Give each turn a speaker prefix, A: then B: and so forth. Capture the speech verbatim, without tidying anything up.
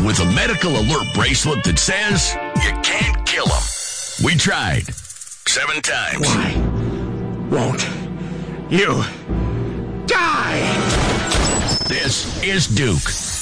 A: with a medical alert bracelet that says you can't kill him. We tried. Seven times.
B: Why won't you die?
A: This is Duke.